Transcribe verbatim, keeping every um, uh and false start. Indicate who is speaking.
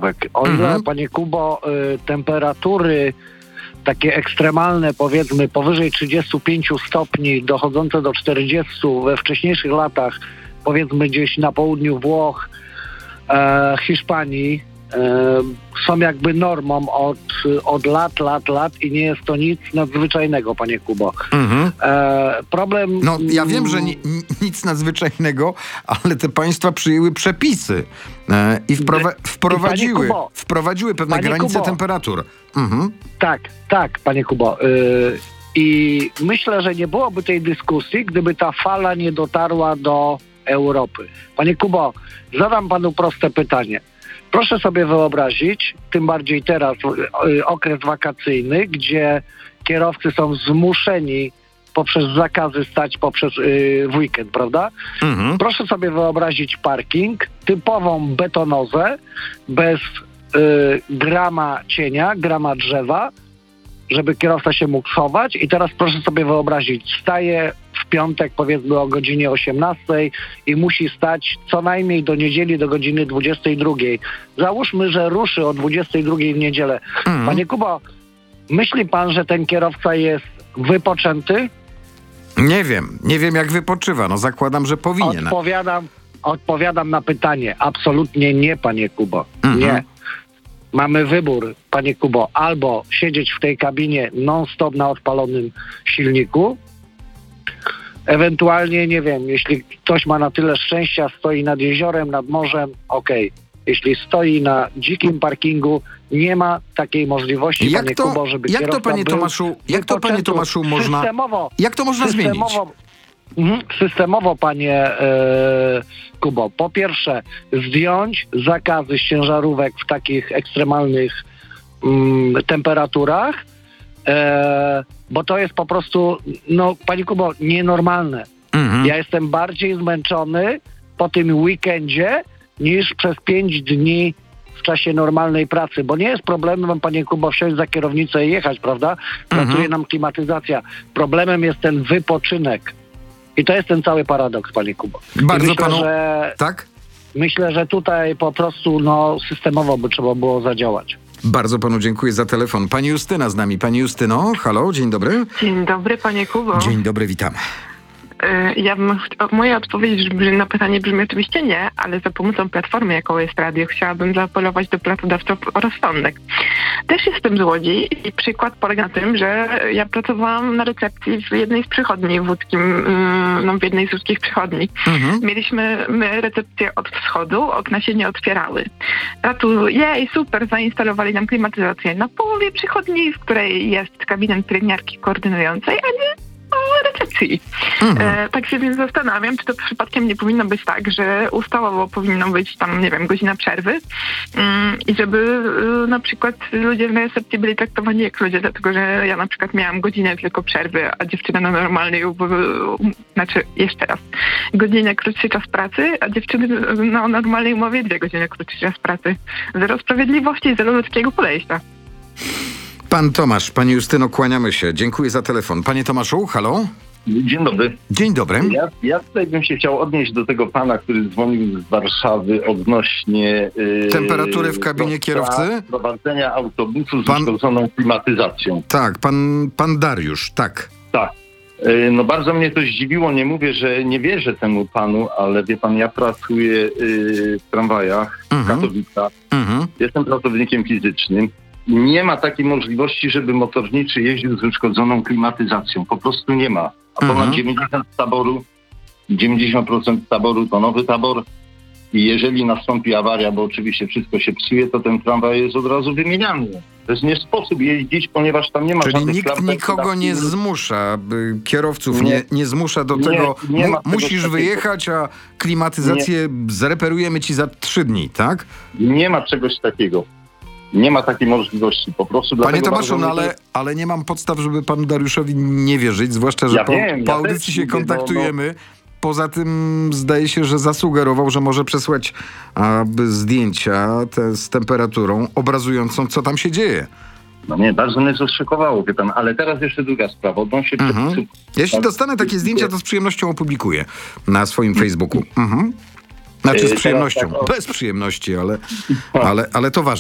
Speaker 1: ciężarówek. O ile,
Speaker 2: mhm.
Speaker 1: panie Kubo, y, temperatury takie ekstremalne, powiedzmy powyżej trzydziestu pięciu stopni, dochodzące do czterdziestu we wcześniejszych latach, powiedzmy gdzieś na południu Włoch, e, Hiszpanii, e, są jakby normą od, od lat, lat, lat i nie jest to nic nadzwyczajnego, panie Kubo.
Speaker 2: Mhm.
Speaker 1: E, problem...
Speaker 2: No, ja wiem, że ni- nic nadzwyczajnego, ale te państwa przyjęły przepisy e, i wprowa- wprowadziły,
Speaker 1: Kubo,
Speaker 2: wprowadziły pewne
Speaker 1: Panie
Speaker 2: granice
Speaker 1: Kubo.
Speaker 2: temperatur. Mhm.
Speaker 1: Tak, tak, panie Kubo. Y, I myślę, że nie byłoby tej dyskusji, gdyby ta fala nie dotarła do Europy. Panie Kubo, zadam panu proste pytanie. Proszę sobie wyobrazić, tym bardziej teraz, y, okres wakacyjny, gdzie kierowcy są zmuszeni poprzez zakazy stać poprzez y, w weekend, prawda?
Speaker 2: Mhm.
Speaker 1: Proszę sobie wyobrazić parking, typową betonozę, bez y, grama cienia, grama drzewa, żeby kierowca się mógł schować. I teraz proszę sobie wyobrazić, staje w piątek powiedzmy o godzinie osiemnastej i musi stać co najmniej do niedzieli do godziny dwudziestej drugiej. Załóżmy, że ruszy o dwudziestej drugiej w niedzielę.
Speaker 2: Mhm.
Speaker 1: Panie Kubo, myśli pan, że ten kierowca jest wypoczęty?
Speaker 2: Nie wiem, nie wiem jak wypoczywa. No zakładam, że powinien.
Speaker 1: Odpowiadam, odpowiadam na pytanie. Absolutnie nie, panie Kubo.
Speaker 2: Mhm.
Speaker 1: Nie. Mamy wybór, panie Kubo, albo siedzieć w tej kabinie non-stop na odpalonym silniku, ewentualnie, nie wiem, jeśli ktoś ma na tyle szczęścia, stoi nad jeziorem, nad morzem, okej. Jeśli stoi na dzikim parkingu, nie ma takiej możliwości,
Speaker 2: Jak
Speaker 1: panie
Speaker 2: to,
Speaker 1: Kubo, żeby
Speaker 2: jak to
Speaker 1: kierowca
Speaker 2: panie
Speaker 1: był
Speaker 2: Tomaszu, jak to panie
Speaker 1: wypoczęty.
Speaker 2: Tomaszu można,
Speaker 1: Systemowo,
Speaker 2: jak to można zmienić?
Speaker 1: systemowo, mhm, systemowo, panie e, Kubo. Po pierwsze, zdjąć zakazy z ciężarówek w takich ekstremalnych mm, temperaturach, e, bo to jest po prostu, no, panie Kubo, nienormalne.
Speaker 2: Mhm.
Speaker 1: Ja jestem bardziej zmęczony po tym weekendzie niż przez pięć dni w czasie normalnej pracy, bo nie jest problemem, panie Kubo, wsiąść za kierownicę i jechać, prawda? Pracuje
Speaker 2: Mhm.
Speaker 1: nam klimatyzacja. Problemem jest ten wypoczynek. I to jest ten cały paradoks, panie Kubo. I
Speaker 2: Bardzo
Speaker 1: myślę,
Speaker 2: panu...
Speaker 1: że,
Speaker 2: Tak?
Speaker 1: myślę, że tutaj po prostu no, systemowo by trzeba było zadziałać.
Speaker 2: Bardzo panu dziękuję za telefon. Pani Justyna z nami. Pani Justyno, halo, dzień dobry.
Speaker 3: Dzień dobry, panie Kubo.
Speaker 2: Dzień dobry, witamy.
Speaker 3: Y, Ja bym, ch- moja odpowiedź brzmi- na pytanie brzmi oczywiście nie, ale za pomocą platformy, jaką jest radio, chciałabym zaapelować do pracodawców o rozsądek. Też jestem z Łodzi i przykład polega na tym, że ja pracowałam na recepcji w jednej z przychodni w łódzkim, mm, no w jednej z łódzkich przychodni.
Speaker 2: Mhm.
Speaker 3: Mieliśmy my recepcję od wschodu, okna się nie otwierały. A tu jej, super, zainstalowali nam klimatyzację na połowie przychodni, w której jest gabinet pielęgniarki koordynującej, a nie o recepcji.
Speaker 2: Mhm.
Speaker 3: E, tak się więc zastanawiam, czy to przypadkiem nie powinno być tak, że ustawowo powinno być tam, nie wiem, godzina przerwy mm, i żeby y, na przykład ludzie na recepcji byli traktowani jak ludzie, dlatego że ja na przykład miałam godzinę tylko przerwy, a dziewczyna na normalnej, um, znaczy jeszcze raz, godzinę krótszy czas pracy, a dziewczyny na normalnej umowie dwie godziny krótszy czas pracy. Zero sprawiedliwości, zero ludzkiego podejścia.
Speaker 2: Pan Tomasz, pani Justyno, kłaniamy się. Dziękuję za telefon. Panie Tomaszu, halo?
Speaker 4: Dzień dobry.
Speaker 2: Dzień dobry.
Speaker 4: Ja, ja tutaj bym się chciał odnieść do tego pana, który dzwonił z Warszawy odnośnie yy,
Speaker 2: Temperatury w kabinie kierowcy?
Speaker 4: prowadzenia autobusu z
Speaker 2: Pan-
Speaker 4: uszkodzoną klimatyzacją.
Speaker 2: Tak, pan, pan Dariusz, tak.
Speaker 4: Tak. Yy, no bardzo mnie to zdziwiło. Nie mówię, że nie wierzę temu panu, ale wie pan, ja pracuję yy, w tramwajach w
Speaker 2: Mhm.
Speaker 4: Katowicach.
Speaker 2: Mhm.
Speaker 4: Jestem pracownikiem fizycznym. Nie ma takiej możliwości, żeby motorniczy jeździł z uszkodzoną klimatyzacją. Po prostu nie ma. A ponad
Speaker 2: Mhm.
Speaker 4: dziewięćdziesiąt procent taboru, dziewięćdziesiąt procent taboru to nowy tabor. I jeżeli nastąpi awaria, bo oczywiście wszystko się psuje, to ten tramwaj jest od razu wymieniany. To jest nie sposób jeździć, ponieważ tam nie ma
Speaker 2: Czyli
Speaker 4: żadnych
Speaker 2: nikt
Speaker 4: klapek,
Speaker 2: nikogo nie
Speaker 4: klapki.
Speaker 2: zmusza, by kierowców nie,
Speaker 4: Nie.
Speaker 2: nie zmusza do
Speaker 4: Nie,
Speaker 2: tego,
Speaker 4: nie
Speaker 2: mu,
Speaker 4: ma czegoś
Speaker 2: musisz
Speaker 4: takiego.
Speaker 2: wyjechać, a klimatyzację zreperujemy ci za trzy dni, tak?
Speaker 4: Nie ma czegoś takiego. Nie ma takiej możliwości. Po prostu
Speaker 2: Panie
Speaker 4: dlatego
Speaker 2: Tomaszu,
Speaker 4: bardzo
Speaker 2: no
Speaker 4: mnie
Speaker 2: ale, ale nie mam podstaw, żeby panu Dariuszowi nie wierzyć, zwłaszcza, że
Speaker 4: Ja
Speaker 2: po,
Speaker 4: wiem,
Speaker 2: po
Speaker 4: ja
Speaker 2: audycji
Speaker 4: też
Speaker 2: się
Speaker 4: mówię, no,
Speaker 2: kontaktujemy. Poza tym zdaje się, że zasugerował, że może przesłać a, zdjęcia te, z temperaturą obrazującą, co tam się dzieje.
Speaker 4: No nie, bardzo mnie zaszokowało, wie pan. Ale teraz jeszcze druga sprawa. Odnośnie
Speaker 2: Mhm.
Speaker 4: przepisów.
Speaker 2: Jeśli dostanę takie zdjęcia, to z przyjemnością opublikuję na swoim Facebooku. Mhm. Znaczy z
Speaker 4: Yy, teraz
Speaker 2: przyjemnością.
Speaker 4: tak, o-
Speaker 2: Bez przyjemności, ale, ale, ale to ważne.